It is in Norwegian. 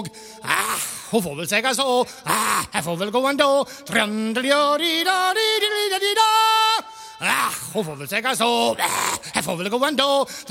tåg. Hun får vel seg så, jeg får vel gå en da. Trøndeljøri-da-di-di-di-di-da. Hun får vel seg så, jeg får vel gå en da.